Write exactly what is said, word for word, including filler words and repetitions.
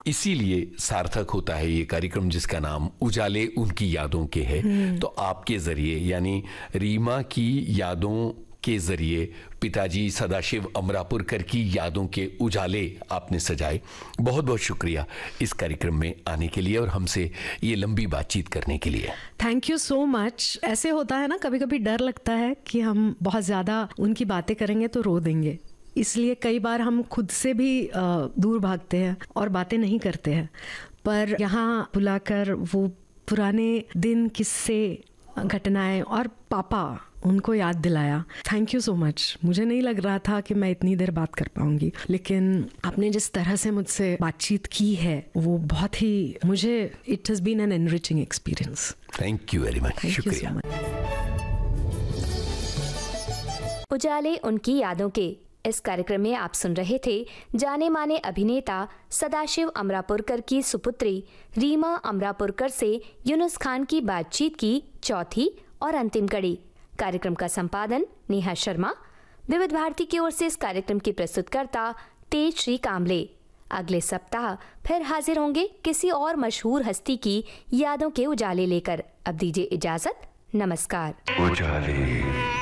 इसीलिए सार्थक होता है ये कार्यक्रम जिसका नाम उजाले उनकी यादों के है। तो आपके जरिए यानी रीमा की यादों के जरिए पिताजी सदाशिव अमरापुरकर की यादों के उजाले आपने सजाए। बहुत बहुत शुक्रिया इस कार्यक्रम में आने के लिए और हमसे ये लंबी बातचीत करने के लिए। Thank you so much. ऐसे होता है ना, कभी कभी डर लगता है कि हम बहुत ज़्यादा उनकी बातें करेंगे तो रो देंगे, इसलिए कई बार हम खुद से भी दूर भागते हैं और बातें नहीं करते हैं। पर यहाँ बुलाकर वो पुराने दिन, किस्से, घटनाएं और पापा उनको याद दिलाया। Thank you so much. मुझे नहीं लग रहा था कि मैं इतनी देर बात कर पाऊंगी, लेकिन आपने जिस तरह से मुझसे बातचीत की है वो बहुत ही, मुझे it has been an enriching experience. Thank you very much. शुक्रिया। उजाले उनकी यादों के इस कार्यक्रम में आप सुन रहे थे जाने माने अभिनेता सदाशिव अमरापुरकर की सुपुत्री रीमा अमरापुरकर से यूनुस खान की बातचीत की चौथी और अंतिम कड़ी। कार्यक्रम का संपादन नेहा शर्मा। विविध भारती की ओर से इस कार्यक्रम की प्रस्तुतकर्ता तेज श्री कामले। अगले सप्ताह फिर हाजिर होंगे किसी और मशहूर हस्ती की यादों के उजाले लेकर। अब दीजिए इजाजत। नमस्कार। उजाले।